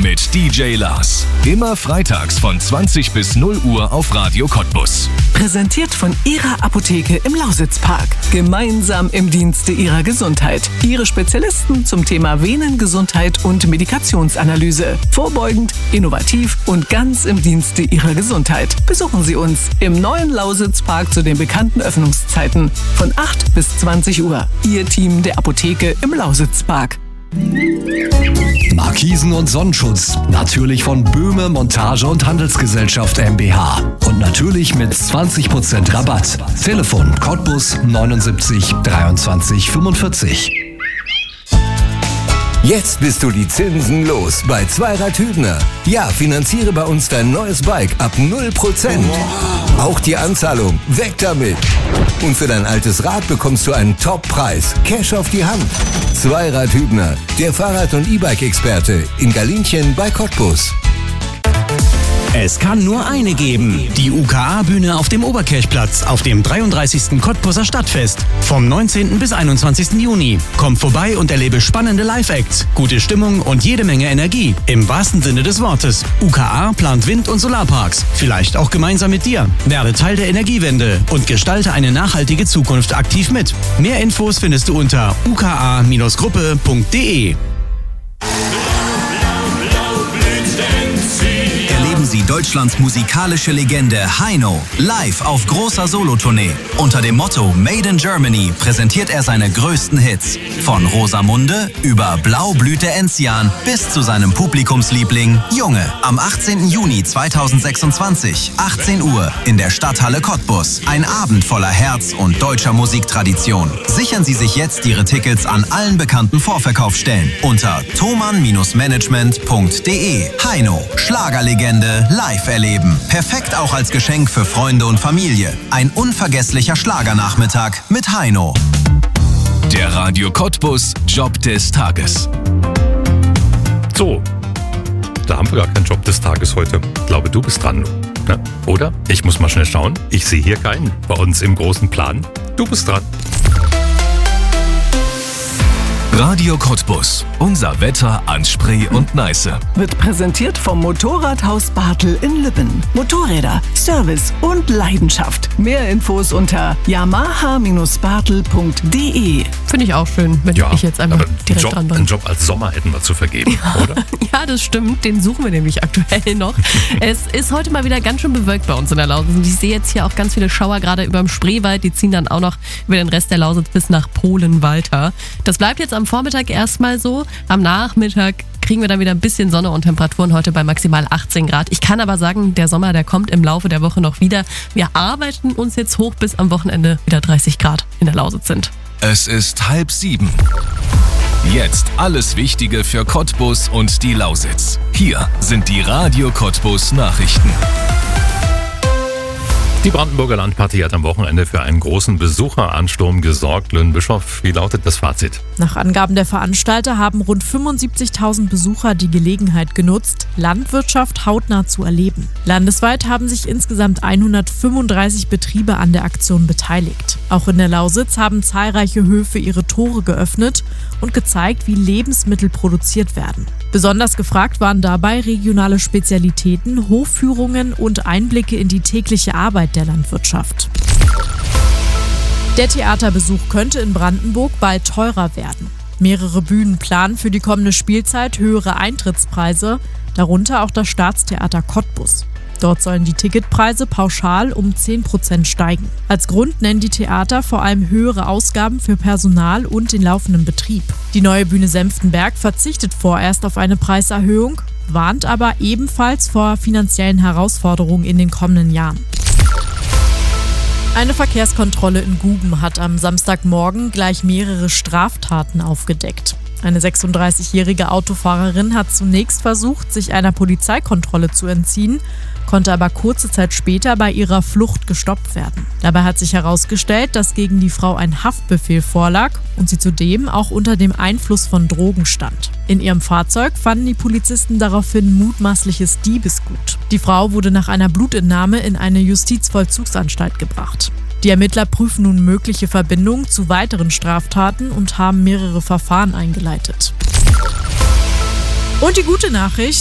mit DJ Lars. Immer freitags von 20 bis 0 Uhr auf Radio Cottbus. Präsentiert von Ihrer Apotheke im Lausitzpark. Gemeinsam im Dienste Ihrer Gesundheit. Ihre Spezialisten zum Thema Venengesundheit und Medikationsanalyse. Vorbeugend, innovativ und ganz im Dienste Ihrer Gesundheit. Besuchen Sie uns im neuen Lausitzpark zu den bekannten Öffnungszeiten von 8 bis 20 Uhr. Ihr Team der Apotheke im Lausitzpark. Markisen und Sonnenschutz. Natürlich von Böhme Montage und Handelsgesellschaft MbH. Und natürlich mit 20% Rabatt. Telefon Cottbus 79 23 45. Jetzt bist du die Zinsen los bei Zweirad Hübner. Ja, finanziere bei uns dein neues Bike ab 0%. Auch die Anzahlung, weg damit. Und für dein altes Rad bekommst du einen Top-Preis. Cash auf die Hand. Zweirad Hübner, der Fahrrad- und E-Bike-Experte in Galinchen bei Cottbus. Es kann nur eine geben. Die UKA-Bühne auf dem Oberkirchplatz auf dem 33. Cottbuser Stadtfest. Vom 19. bis 21. Juni. Komm vorbei und erlebe spannende Live-Acts, gute Stimmung und jede Menge Energie. Im wahrsten Sinne des Wortes. UKA plant Wind- und Solarparks. Vielleicht auch gemeinsam mit dir. Werde Teil der Energiewende und gestalte eine nachhaltige Zukunft aktiv mit. Mehr Infos findest du unter uka-gruppe.de. Sie Deutschlands musikalische Legende Heino live auf großer Solotournee. Unter dem Motto Made in Germany präsentiert er seine größten Hits. Von Rosamunde über Blau blüht der Enzian bis zu seinem Publikumsliebling Junge. Am 18. Juni 2026, 18 Uhr in der Stadthalle Cottbus. Ein Abend voller Herz und deutscher Musiktradition. Sichern Sie sich jetzt Ihre Tickets an allen bekannten Vorverkaufsstellen unter thomann-management.de. Heino, Schlagerlegende live erleben. Perfekt auch als Geschenk für Freunde und Familie. Ein unvergesslicher Schlagernachmittag mit Heino. Der Radio Cottbus Job des Tages. So, da haben wir gar keinen Job des Tages heute. Ich glaube, du bist dran. Na, oder? Ich muss mal schnell schauen. Ich sehe hier keinen. Bei uns im großen Plan. Du bist dran. Radio Cottbus. Unser Wetter an Spree und Neiße. Wird präsentiert vom Motorradhaus Bartel in Lübben. Motorräder, Service und Leidenschaft. Mehr Infos unter yamaha-bartel.de. Finde ich auch schön, wenn ich jetzt einfach direkt dran bin. Einen Job als Sommer hätten wir zu vergeben, oder? Ja, das stimmt. Den suchen wir nämlich aktuell noch. Es ist heute mal wieder ganz schön bewölkt bei uns in der Lausitz. Und ich sehe jetzt hier auch ganz viele Schauer gerade über dem Spreewald. Die ziehen dann auch noch über den Rest der Lausitz bis nach Polen-Walter. Das bleibt jetzt am Vormittag erstmal so. Am Nachmittag kriegen wir dann wieder ein bisschen Sonne und Temperaturen heute bei maximal 18 Grad. Ich kann aber sagen, der Sommer, der kommt im Laufe der Woche noch wieder. Wir arbeiten uns jetzt hoch, bis am Wochenende wieder 30 Grad in der Lausitz sind. Es ist 6:30. Jetzt alles Wichtige für Cottbus und die Lausitz. Hier sind die Radio Cottbus Nachrichten. Die Brandenburger Landpartie hat am Wochenende für einen großen Besucheransturm gesorgt. Lynn Bischoff, wie lautet das Fazit? Nach Angaben der Veranstalter haben rund 75.000 Besucher die Gelegenheit genutzt, Landwirtschaft hautnah zu erleben. Landesweit haben sich insgesamt 135 Betriebe an der Aktion beteiligt. Auch in der Lausitz haben zahlreiche Höfe ihre Tore geöffnet und gezeigt, wie Lebensmittel produziert werden. Besonders gefragt waren dabei regionale Spezialitäten, Hofführungen und Einblicke in die tägliche Arbeit der Landwirtschaft. Der Theaterbesuch könnte in Brandenburg bald teurer werden. Mehrere Bühnen planen für die kommende Spielzeit höhere Eintrittspreise, darunter auch das Staatstheater Cottbus. Dort sollen die Ticketpreise pauschal um 10% steigen. Als Grund nennen die Theater vor allem höhere Ausgaben für Personal und den laufenden Betrieb. Die neue Bühne Senftenberg verzichtet vorerst auf eine Preiserhöhung, warnt aber ebenfalls vor finanziellen Herausforderungen in den kommenden Jahren. Eine Verkehrskontrolle in Guben hat am Samstagmorgen gleich mehrere Straftaten aufgedeckt. Eine 36-jährige Autofahrerin hat zunächst versucht, sich einer Polizeikontrolle zu entziehen, konnte aber kurze Zeit später bei ihrer Flucht gestoppt werden. Dabei hat sich herausgestellt, dass gegen die Frau ein Haftbefehl vorlag und sie zudem auch unter dem Einfluss von Drogen stand. In ihrem Fahrzeug fanden die Polizisten daraufhin mutmaßliches Diebesgut. Die Frau wurde nach einer Blutentnahme in eine Justizvollzugsanstalt gebracht. Die Ermittler prüfen nun mögliche Verbindungen zu weiteren Straftaten und haben mehrere Verfahren eingeleitet. Und die gute Nachricht: